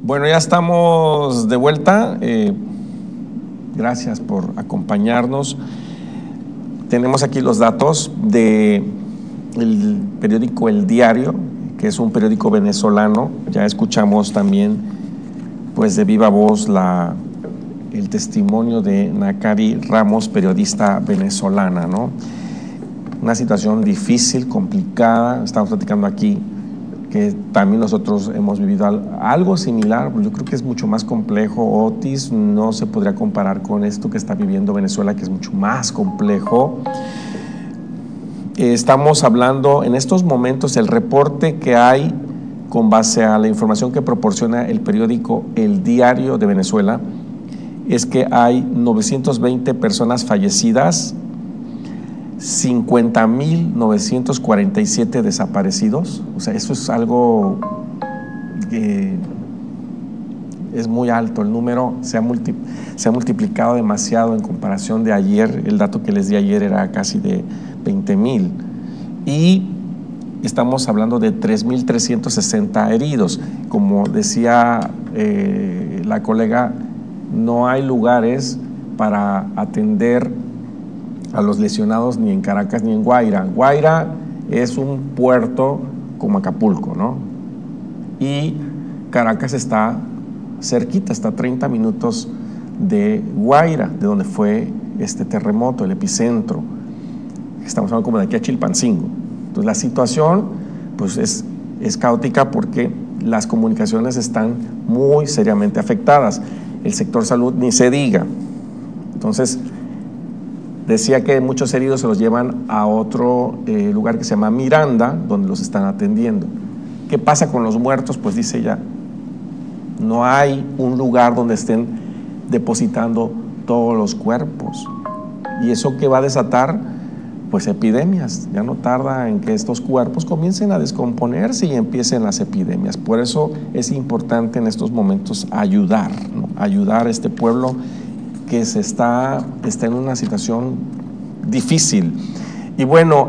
Bueno, ya estamos de vuelta. Gracias por acompañarnos. Tenemos aquí los datos del periódico El Diario, que es un periódico venezolano. Ya escuchamos también, pues de viva voz, el testimonio de Nakari Ramos, periodista venezolana, ¿no? Una situación difícil, complicada. Estamos platicando aquí que también nosotros hemos vivido algo similar. Yo creo que es mucho más complejo. Otis no se podría comparar con esto que está viviendo Venezuela, que es mucho más complejo. Estamos hablando en estos momentos, el reporte que hay con base a la información que proporciona el periódico El Diario de Venezuela es que hay 920 personas fallecidas, 50,947 desaparecidos. O sea, eso es algo que es muy alto. El número se ha multiplicado demasiado en comparación de ayer. El dato que les di ayer era casi de 20,000. Y estamos hablando de 3,360 heridos. Como decía la colega, no hay lugares para atender a los lesionados ni en Caracas ni en Guaira. Guaira es un puerto como Acapulco, ¿no? Y Caracas está cerquita, está a 30 minutos de Guaira, de donde fue este terremoto, el epicentro. Estamos hablando como de aquí a Chilpancingo. Entonces la situación pues es caótica porque las comunicaciones están muy seriamente afectadas. El sector salud ni se diga. Entonces decía que muchos heridos se los llevan a otro lugar que se llama Miranda, donde los están atendiendo. ¿Qué pasa con los muertos? Pues dice ella, no hay un lugar donde estén depositando todos los cuerpos. ¿Y eso qué va a desatar? Pues epidemias. Ya no tarda en que estos cuerpos comiencen a descomponerse y empiecen las epidemias. Por eso es importante en estos momentos ayudar, ¿no? Ayudar a este pueblo que está en una situación difícil. Y bueno,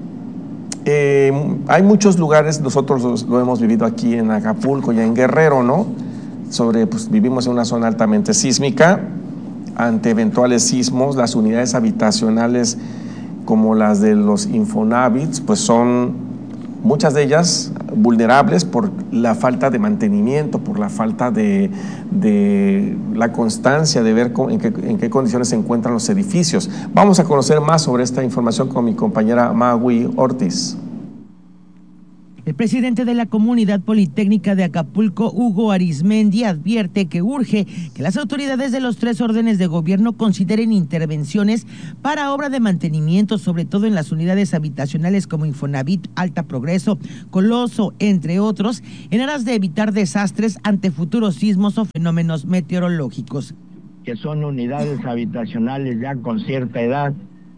hay muchos lugares, nosotros lo hemos vivido aquí en Acapulco y en Guerrero, ¿no? Pues vivimos en una zona altamente sísmica. Ante eventuales sismos, las unidades habitacionales como las de los Infonavits, pues son muchas de ellas vulnerables por la falta de mantenimiento, por la falta de la constancia de ver en qué condiciones se encuentran los edificios. Vamos a conocer más sobre esta información con mi compañera Magui Ortiz. El presidente de la Comunidad Politécnica de Acapulco, Hugo Arizmendi, advierte que urge que las autoridades de los 3 órdenes de gobierno consideren intervenciones para obra de mantenimiento, sobre todo en las unidades habitacionales como Infonavit, Alta Progreso, Coloso, entre otros, en aras de evitar desastres ante futuros sismos o fenómenos meteorológicos. Que son unidades habitacionales ya con cierta edad,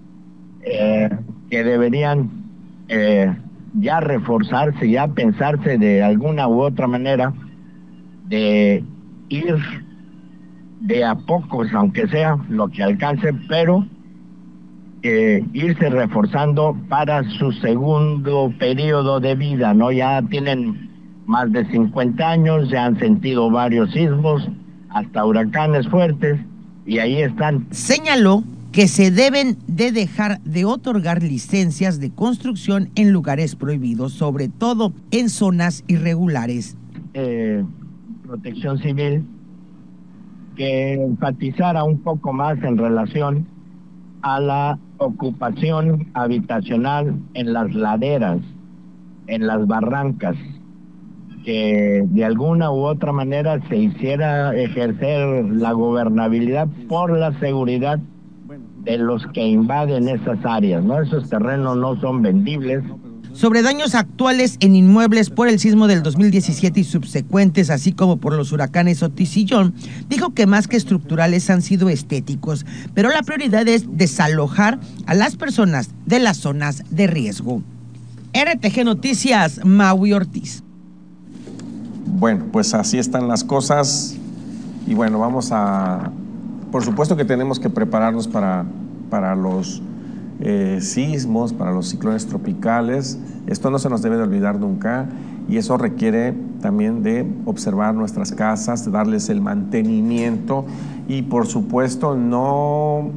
que deberían ya reforzarse, ya pensarse de alguna u otra manera de ir de a pocos, aunque sea lo que alcance, pero irse reforzando para su segundo periodo de vida, ¿no? Ya tienen más de 50 años, ya han sentido varios sismos, hasta huracanes fuertes, y ahí están. Señaló que se deben de dejar de otorgar licencias de construcción en lugares prohibidos, sobre todo en zonas irregulares. Protección Civil, que enfatizara un poco más en relación a la ocupación habitacional en las laderas, en las barrancas, que de alguna u otra manera se hiciera ejercer la gobernabilidad por la seguridad de los que invaden esas áreas, ¿no? Esos terrenos no son vendibles. Sobre daños actuales en inmuebles por el sismo del 2017 y subsecuentes, así como por los huracanes Otis y John, dijo que más que estructurales han sido estéticos, pero la prioridad es desalojar a las personas de las zonas de riesgo. RTG Noticias, Maui Ortiz. Bueno, pues así están las cosas y bueno, por supuesto que tenemos que prepararnos para los sismos, para los ciclones tropicales. Esto no se nos debe de olvidar nunca, y eso requiere también de observar nuestras casas, de darles el mantenimiento y por supuesto no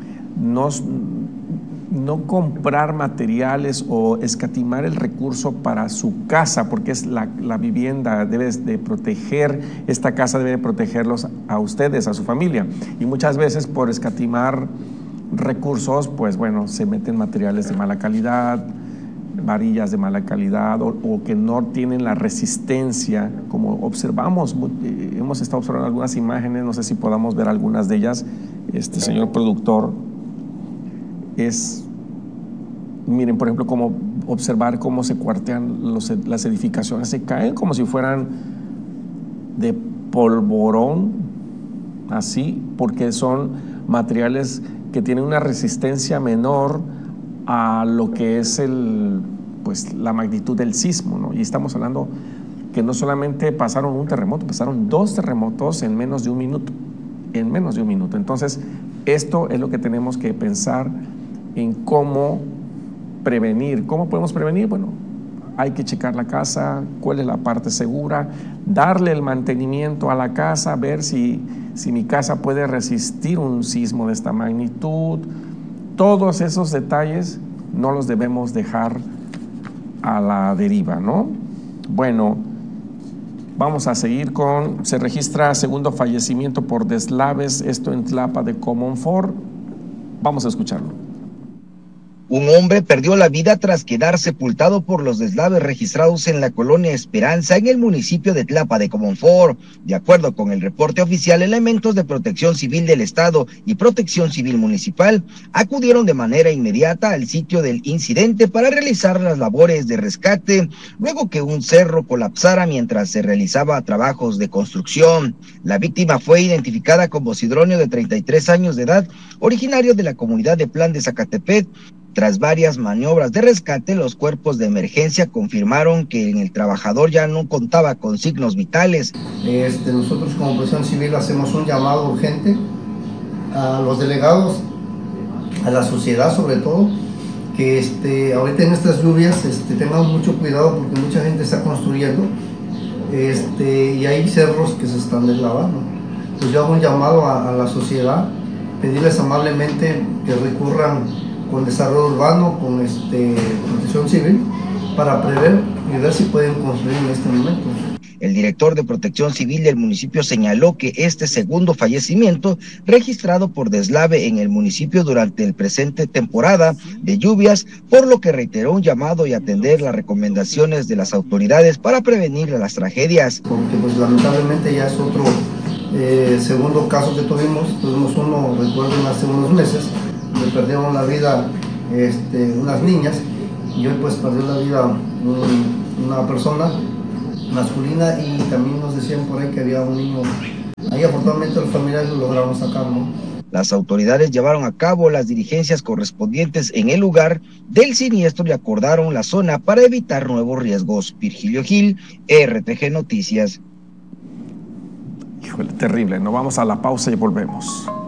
comprar materiales o escatimar el recurso para su casa, porque es la vivienda, debes de proteger, esta casa debe de protegerlos a ustedes, a su familia, y muchas veces por escatimar recursos, pues bueno, se meten materiales de mala calidad, varillas de mala calidad o que no tienen la resistencia, como observamos, hemos estado observando algunas imágenes, no sé si podamos ver algunas de ellas, señor productor. Miren, por ejemplo, como observar cómo se cuartean las edificaciones, se caen como si fueran de polvorón, así, porque son materiales que tienen una resistencia menor a lo que es la magnitud del sismo, ¿no? Y estamos hablando que no solamente pasaron un terremoto, pasaron 2 terremotos en menos de un minuto, Entonces, esto es lo que tenemos que pensar en cómo prevenir. ¿Cómo podemos prevenir? Bueno, hay que checar la casa, cuál es la parte segura, darle el mantenimiento a la casa, ver si mi casa puede resistir un sismo de esta magnitud. Todos esos detalles no los debemos dejar a la deriva, ¿no? Bueno, vamos a seguir se registra segundo fallecimiento por deslaves, esto en Tlapa de Comonfort. Vamos a escucharlo. Un hombre perdió la vida tras quedar sepultado por los deslaves registrados en la colonia Esperanza, en el municipio de Tlapa de Comonfort. De acuerdo con el reporte oficial, elementos de Protección Civil del Estado y Protección Civil Municipal acudieron de manera inmediata al sitio del incidente para realizar las labores de rescate, luego que un cerro colapsara mientras se realizaba trabajos de construcción. La víctima fue identificada como Sidronio, de 33 años de edad, originario de la comunidad de Plan de Zacatepec. Tras varias maniobras de rescate, los cuerpos de emergencia confirmaron que el trabajador ya no contaba con signos vitales. Nosotros como Protección Civil hacemos un llamado urgente a los delegados, a la sociedad sobre todo, que ahorita en estas lluvias tengan mucho cuidado porque mucha gente está construyendo y hay cerros que se están deslavando. Pues yo hago un llamado a la sociedad, pedirles amablemente que recurran con desarrollo urbano, con Protección Civil, para prever y ver si pueden construir en este momento. El director de Protección Civil del municipio señaló que este segundo fallecimiento registrado por deslave en el municipio durante el presente temporada de lluvias, por lo que reiteró un llamado y atender las recomendaciones de las autoridades para prevenir las tragedias. Porque pues lamentablemente ya es otro segundo caso que tuvimos uno, recuerden, hace unos meses, donde perdieron la vida unas niñas, y hoy pues perdió la vida una persona masculina, y también nos decían por ahí que había un niño. Ahí afortunadamente los familiares lo lograron sacar, ¿no? Las autoridades llevaron a cabo las diligencias correspondientes en el lugar del siniestro y acordaron la zona para evitar nuevos riesgos. Virgilio Gil, RTG Noticias. Híjole, terrible. Nos vamos a la pausa y volvemos.